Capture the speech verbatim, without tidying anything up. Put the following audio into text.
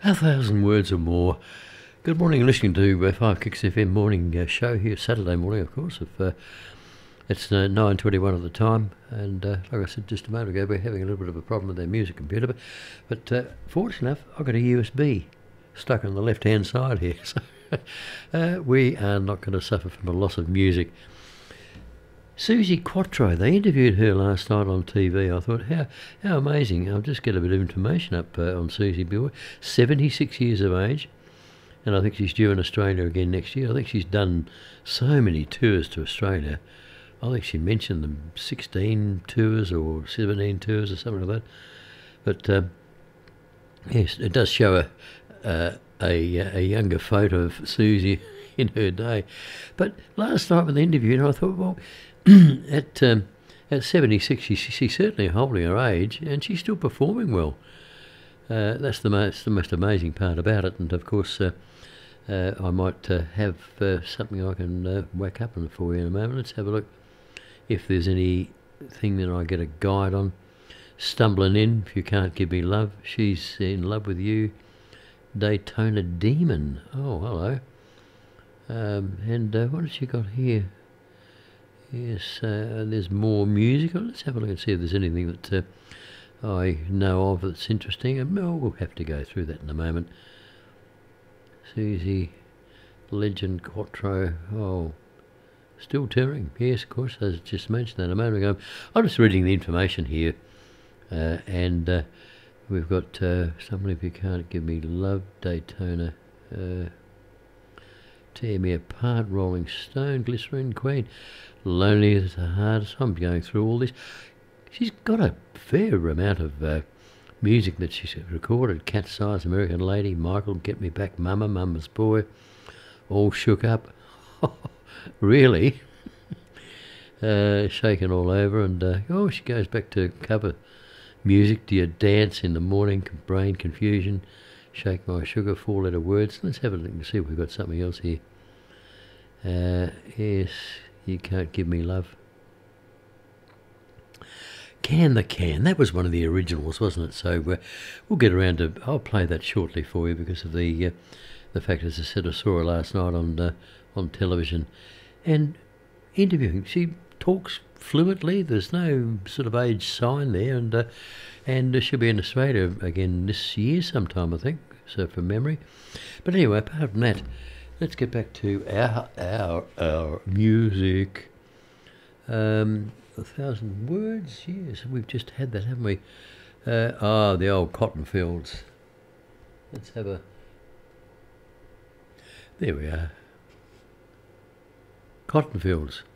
A thousand words or more. Good morning, listening to uh, Five Kicks F M morning uh, show here, Saturday morning, of course. If uh, it's uh, nine twenty-one at the time, and uh, like I said just a moment ago, we're having a little bit of a problem with our music computer, but, but uh, fortunately enough, I've got a U S B stuck on the left-hand side here, so uh, we are not going to suffer from a loss of music. Suzi Quatro, they interviewed her last night on T V. I thought, how how amazing. I'll just get a bit of information up uh, on Suzi Bill. seventy-six years of age, and I think she's due in Australia again next year. I think she's done so many tours to Australia. I think she mentioned them sixteen tours or seventeen tours or something like that. But um, yes, it does show a, uh, a, a younger photo of Suzi in her day. But last night with the interview, I thought, well, at um, at seventy-six, she, she's certainly holding her age, and she's still performing well. Uh, that's the most the most amazing part about it. And of course, uh, uh, I might uh, have uh, something I can uh, whack up on for you in a moment. Let's have a look if there's anything that I get a guide on. Stumbling in, if you can't give me love, she's in love with you. Daytona Demon. Oh, hello. Um, and uh, what has she got here? Yes, uh, there's more music. Oh, let's have a look and see if there's anything that uh, I know of that's interesting. And oh, we'll have to go through that in a moment. Suzi, Legend, Quatro. Oh, still touring. Yes, of course, as I just mentioned that a moment ago. I'm just reading the information here. Uh, and uh, we've got uh, Someone If You Can't Give Me Love, Daytona. Uh, Tear Me Apart, Rolling Stone, Glycerine Queen, Lonely is the Hardest. I'm going through all this. She's got a fair amount of uh, music that she's recorded. Cat's Eyes, American Lady, Michael, Get Me Back, Mama, Mama's Boy, All Shook Up. Really? uh, shaken all over. And uh, oh, she goes back to cover music. Do You Dance in the Morning, Brain Confusion, Shake My Sugar, four letter words. Let's have a look and see if we've got something else here. Uh, yes, You Can't Give Me Love. Can the Can. That was one of the originals, wasn't it? So uh, we'll get around to. I'll play that shortly for you because of the uh, the fact, as I said, I saw her last night on uh, on television and interviewing. She talks fluently. There's no sort of age sign there, and uh, and she'll be in Australia again this year sometime, I think. So from memory. But anyway, apart from that, let's get back to our our our music. Um, a thousand words. Yes, we've just had that, haven't we? Uh, ah, the old cotton fields. Let's have a. There we are. Cotton fields.